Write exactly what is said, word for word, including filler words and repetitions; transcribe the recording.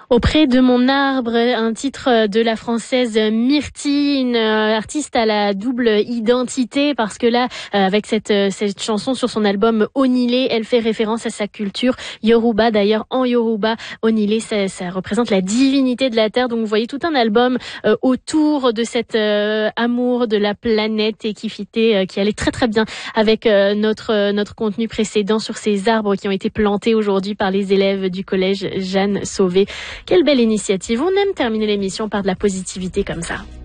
Auprès de mon arbre, un titre de la française Myrtille, une artiste à la double identité, parce que là, avec cette, cette chanson sur son album Onilé, elle fait référence à sa culture Yoruba. D'ailleurs, en Yoruba, Onilé, ça, ça représente la divinité de la terre. Donc, vous voyez tout un album euh, autour de cet euh, amour de la planète et qui fitait, euh, qui allait très très bien avec euh, notre euh, notre contenu précédent sur ces arbres qui ont été plantés aujourd'hui par les élèves du collège Jeanne Sauvé. Quelle belle initiative. On aime terminer l'émission par de la positivité comme ça.